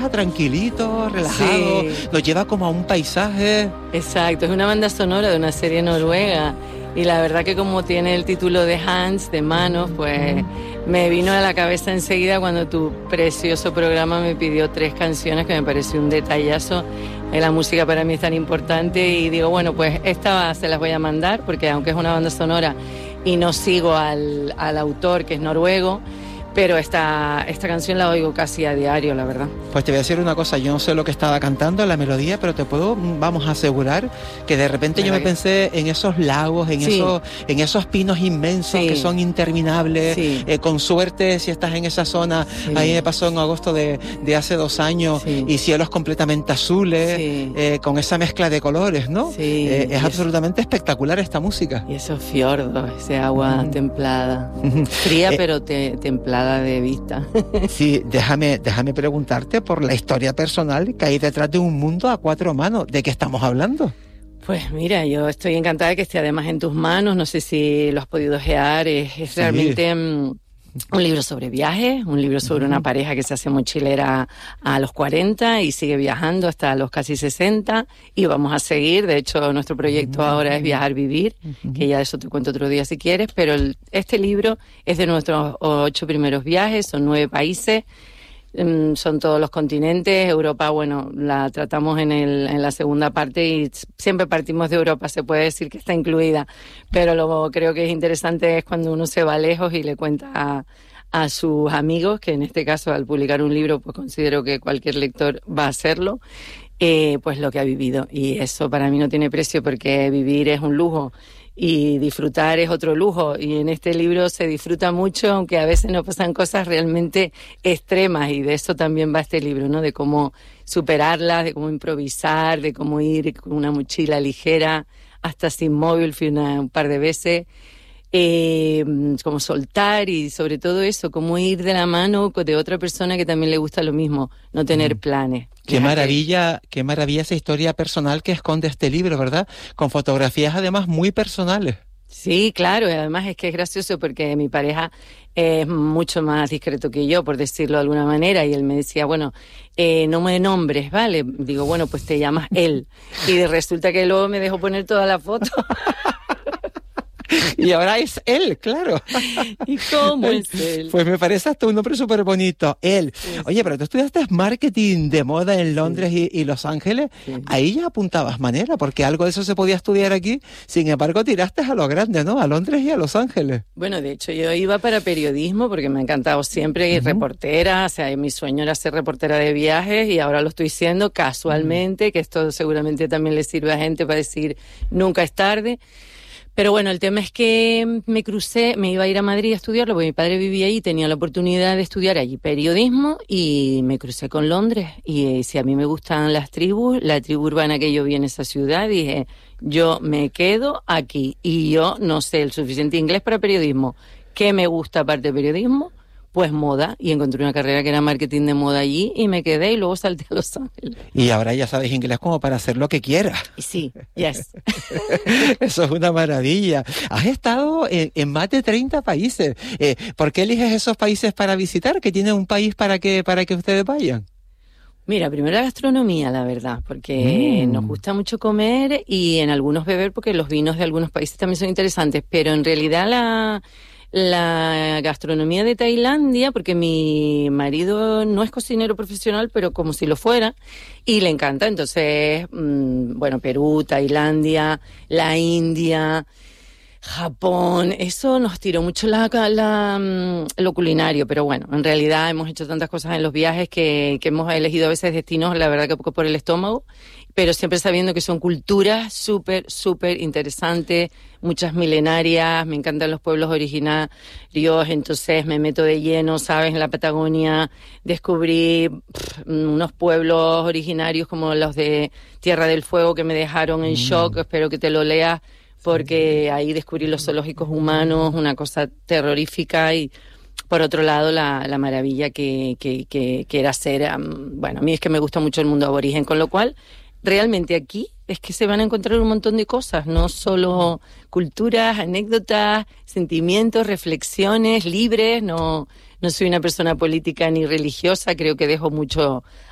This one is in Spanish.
tranquilito, relajado, sí. Nos lleva como a un paisaje. Exacto, es una banda sonora de una serie noruega y la verdad que como tiene el título de Hands, de manos, pues me vino a la cabeza enseguida cuando tu precioso programa me pidió 3 canciones que me pareció un detallazo. La música para mí es tan importante y digo, bueno, pues esta se las voy a mandar porque aunque es una banda sonora y no sigo al autor que es noruego, pero esta canción la oigo casi a diario, la verdad. Pues te voy a decir una cosa, yo no sé lo que estaba cantando, la melodía, pero te puedo, vamos a asegurar que de repente yo me pensé en esos lagos, en esos pinos inmensos que son interminables, con suerte si estás en esa zona, ahí me pasó en agosto de hace 2 años, y cielos completamente azules, con esa mezcla de colores, ¿no? Es absolutamente espectacular esta música. Y esos fiordos, ese agua templada, fría pero templada de vista. Sí, déjame preguntarte por la historia personal que hay detrás de Un mundo a 4 manos. ¿De qué estamos hablando? Pues mira, yo estoy encantada de que esté además en tus manos. No sé si lo has podido ojear. Es realmente un libro sobre viajes, un libro sobre una pareja que se hace mochilera a los 40 y sigue viajando hasta los casi 60 y vamos a seguir. De hecho, nuestro proyecto ahora es Viajar, Vivir, que ya eso te cuento otro día si quieres, pero este libro es de nuestros 8 primeros viajes, son 9 países, son todos los continentes. Europa, bueno, la tratamos en la segunda parte y siempre partimos de Europa, se puede decir que está incluida, pero lo creo que es interesante es cuando uno se va lejos y le cuenta a sus amigos, que en este caso al publicar un libro pues considero que cualquier lector va a hacerlo, pues lo que ha vivido, y eso para mí no tiene precio porque vivir es un lujo y disfrutar es otro lujo, y en este libro se disfruta mucho, aunque a veces nos pasan cosas realmente extremas, y de eso también va este libro, ¿no? De cómo superarlas, de cómo improvisar, de cómo ir con una mochila ligera, hasta sin móvil, fui un par de veces, cómo soltar y sobre todo eso, cómo ir de la mano de otra persona que también le gusta lo mismo, no tener planes. Qué maravilla esa historia personal que esconde este libro, ¿verdad? Con fotografías además muy personales. Sí, claro, y además es que es gracioso porque mi pareja es mucho más discreto que yo, por decirlo de alguna manera, y él me decía, bueno, no me nombres, ¿vale? Digo, bueno, pues te llamas él. Y resulta que luego me dejó poner toda la foto. Y ahora es él, claro. ¿Y cómo es él? Pues me parece hasta un nombre súper bonito, él. Sí. Oye, pero tú estudiaste marketing de moda en Londres y Los Ángeles. Sí. Ahí ya apuntabas manera, porque algo de eso se podía estudiar aquí. Sin embargo, tiraste a lo grande, ¿no? A Londres y a Los Ángeles. Bueno, de hecho, yo iba para periodismo porque me ha encantado siempre ir reportera. O sea, mi sueño era ser reportera de viajes y ahora lo estoy siendo casualmente, que esto seguramente también le sirve a gente para decir nunca es tarde. Pero bueno, el tema es que me iba a ir a Madrid a estudiarlo, porque mi padre vivía allí, tenía la oportunidad de estudiar allí periodismo, y me crucé con Londres. Y si a mí me gustan las tribus, la tribu urbana que yo vi en esa ciudad, dije, yo me quedo aquí. Y yo no sé el suficiente inglés para periodismo. ¿Qué me gusta aparte de periodismo? Pues moda, y encontré una carrera que era marketing de moda allí y me quedé y luego salté a Los Ángeles. Y ahora ya sabes inglés como para hacer lo que quieras. Sí, yes. Eso es una maravilla. Has estado en más de 30 países. ¿Por qué eliges esos países para visitar? ¿Que tiene un país para que ustedes vayan? Mira, primero la gastronomía, la verdad, porque nos gusta mucho comer y en algunos beber, porque los vinos de algunos países también son interesantes, pero en realidad la gastronomía de Tailandia, porque mi marido no es cocinero profesional, pero como si lo fuera, y le encanta. Entonces, bueno, Perú, Tailandia, la India, Japón, eso nos tiró mucho lo culinario, pero bueno, en realidad hemos hecho tantas cosas en los viajes que hemos elegido a veces destinos, la verdad que poco por el estómago, pero siempre sabiendo que son culturas súper, súper interesantes, muchas milenarias, me encantan los pueblos originarios, entonces me meto de lleno, ¿sabes? En la Patagonia descubrí unos pueblos originarios como los de Tierra del Fuego que me dejaron en shock, espero que te lo leas, porque ahí descubrí los zoológicos humanos, una cosa terrorífica, y por otro lado la maravilla que era ser, bueno, a mí es que me gusta mucho el mundo aborigen, con lo cual realmente aquí es que se van a encontrar un montón de cosas, no solo culturas, anécdotas, sentimientos, reflexiones libres. No soy una persona política ni religiosa, creo que dejo mucho